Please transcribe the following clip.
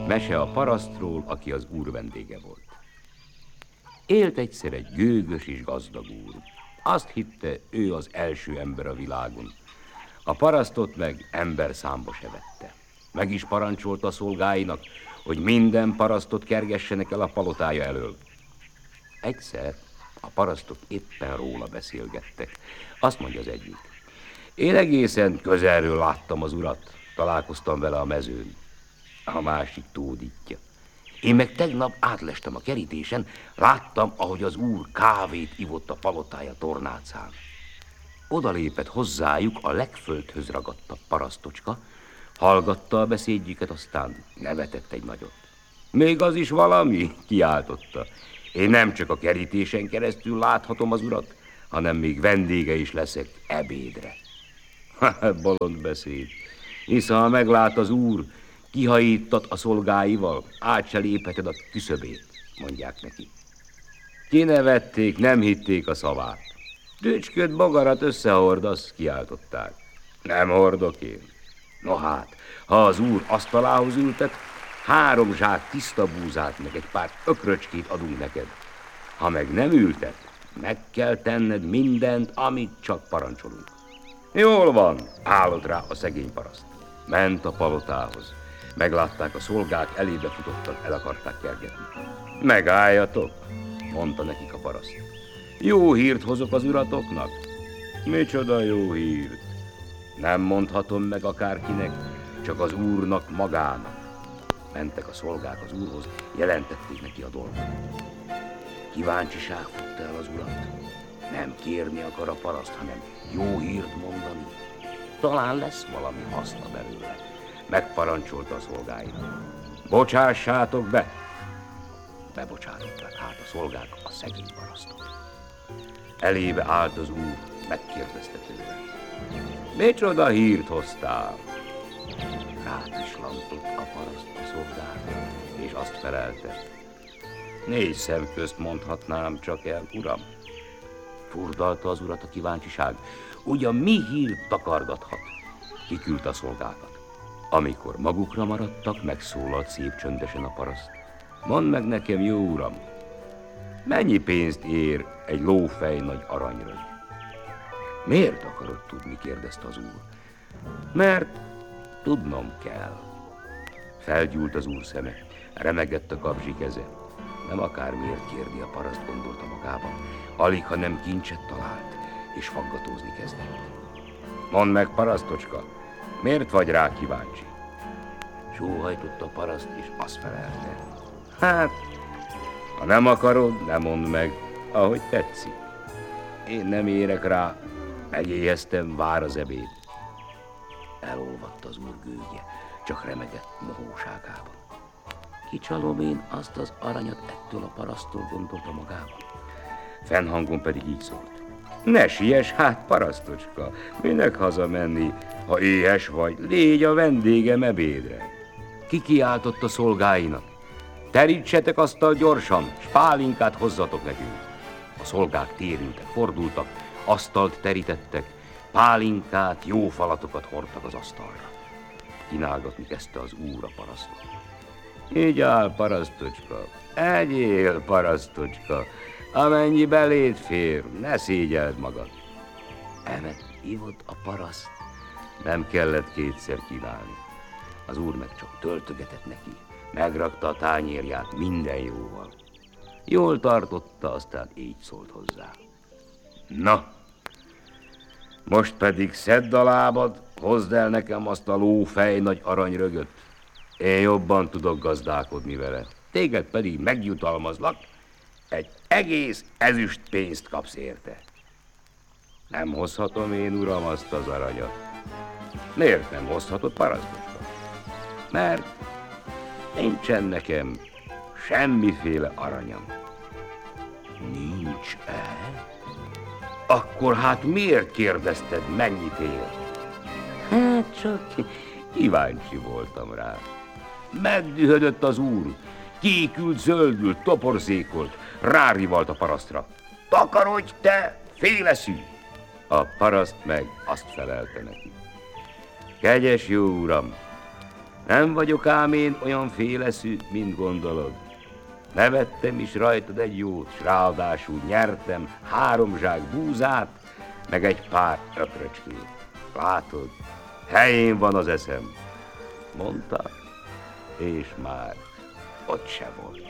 Mese a parasztról, aki az úr vendége volt. Élt egyszer egy gőgös és gazdag úr. Azt hitte, ő az első ember a világon. A parasztot meg ember számba se vette. Meg is parancsolta a szolgáinak, hogy minden parasztot kergessenek el a palotája elől. Egyszer a parasztok éppen róla beszélgettek. Azt mondja az egyik: én egészen közelről láttam az urat, találkoztam vele a mezőn. A másik tódítja: én meg tegnap átlestem a kerítésen, láttam, ahogy az úr kávét ivott a palotája tornácán. Oda lépett hozzájuk a legföldhöz ragadtabb parasztocska, hallgatta a beszédjüket, aztán nevetett egy nagyot. Még az is valami? Kiáltotta. Én nem csak a kerítésen keresztül láthatom az urat, hanem még vendége is leszek ebédre. Bolond beszéd. Hisz ha meglát az úr, kihajítat a szolgáival, át se lépheted a küszöbét, mondják neki. Kinevették, nem hitték a szavát. Tücsköd bogarat összehordasz, kiáltották. Nem hordok én. No hát, ha az úr asztalához ültet, 3 zsák tiszta búzát, meg egy pár ökröcskét adunk neked. Ha meg nem ültet, meg kell tenned mindent, amit csak parancsolunk. Jól van, állott rá a szegény paraszt. Ment a palotához. Meglátták a szolgák, elébe futottak, el akarták kergetni. Megálljatok, mondta nekik a paraszt. Jó hírt hozok az uratoknak. Micsoda jó hírt? Nem mondhatom meg akárkinek, csak az úrnak magának. Mentek a szolgák az úrhoz, jelentették neki a dolgot. Kíváncsiság fogta el az urat. Nem kérni akar a paraszt, hanem jó hírt mondani. Talán lesz valami haszna belőle. Megparancsolta a szolgáinak. Bocsássátok be! Bebocsátották hát a szolgák a szegény parasztot. Elébe állt az úr, megkérdezte tőle. Micsoda hírt hoztál? Rát is lantott a paraszt a szolgára, és azt felelte. 4 szem közt mondhatnám csak el, uram. Furdalta az urat a kíváncsiság. Ugyan mi hírt takargathat? Kiküldte a szolgákat. Amikor magukra maradtak, megszólalt szép csöndesen a paraszt. Mondd meg nekem, jó uram, mennyi pénzt ér egy lófej nagy aranyrög? Miért akarod tudni? Kérdezte az úr. Mert tudnom kell. Felgyúlt az úr szeme, remegett a kapzsi keze. Nem akármiért kérdi a paraszt, gondolta magában. Alig, ha nem kincset talált, és faggatózni kezdett. Mondd meg, parasztocska, miért vagy rá kíváncsi? Sóhajtott a paraszt, és azt felelte. Hát, ha nem akarod, ne mondd meg, ahogy tetszik. Én nem érek rá, megéheztem, vár az ebéd. Elolvadt az úr gőgje, csak remegett mohóságában. Kicsalom én azt az aranyat ettől a paraszttól, gondolta magában. Fennhangon pedig így szólt. Ne siess hát, parasztocska, minek hazamenni, ha éhes vagy, légy a vendégem ebédre. Kikiáltott a szolgáinak. Terítsetek asztal gyorsan, s pálinkát hozzatok nekünk. A szolgák térültek, fordultak, asztalt terítettek, pálinkát, jó falatokat hordtak az asztalra. Kínálgatni kezdte az úr a parasztot. Így áll, parasztocska, egyél, parasztocska, amennyi beléd fér, ne szégyeld magad. Evett, ivott a paraszt, nem kellett kétszer kínálni. Az úr meg csak töltögetett neki, megrakta a tányérját minden jóval. Jól tartotta, aztán így szólt hozzá. Na, most pedig szedd a lábad, hozd el nekem azt a lófej nagy aranyrögöt. Én jobban tudok gazdálkodni vele. Téged pedig megjutalmazlak, egy egész ezüst pénzt kapsz érte. Nem hozhatom én, uram, azt az aranyat. Miért nem hozhatod, parasztocska? Mert nincsen nekem semmiféle aranyam. Nincs-e? Akkor hát miért kérdezted, mennyit ér? Hát csak kíváncsi voltam rá. Megdühödött az úr, kékült, zöldült, toporzékolt, rárivalt a parasztra. Takarodj te, féleszű! A paraszt meg azt felelte neki. Kegyes jó uram, Nem vagyok ám én olyan féleszű, mint gondolod. Nevettem is rajtad egy jót, s ráadásul nyertem 3 zsák búzát, meg egy pár ökröcskét. Látod, helyén van az eszem. Mondta, és már ott se volt.